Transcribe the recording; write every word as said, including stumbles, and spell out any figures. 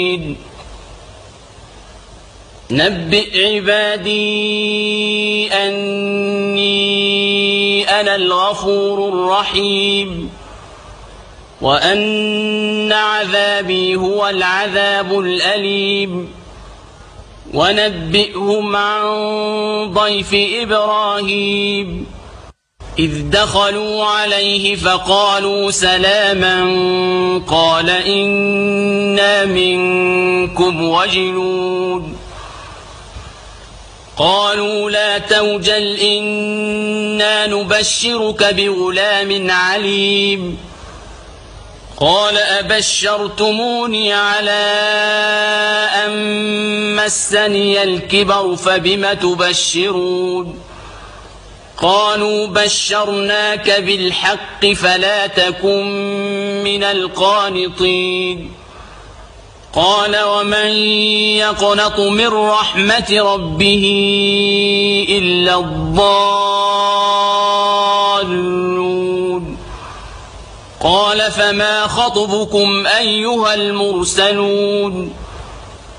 نبئ عبادي أني أنا الغفور الرحيم وأن عذابي هو العذاب الأليم ونبئهم عن ضيف إبراهيم إذ دخلوا عليه فقالوا سلاما قال إنا منكم وجلون قالوا لا توجل إنا نبشرك بغلام عليم قال أبشرتموني على أن مسني الكبر فبم تبشرون قالوا بشرناك بالحق فلا تكن من القانطين قال ومن يقنط من رحمة ربه إلا الضالون قال فما خطبكم أيها المرسلون